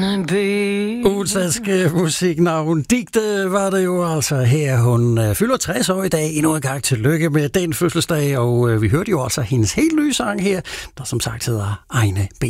Ugens danske musiknavn Digte var det jo altså her. Hun fylder 60 år i dag. Endnu en gang tillykke med den fødselsdag. Og vi hørte jo altså hendes helt nye sang her, der som sagt hedder Egne Ben.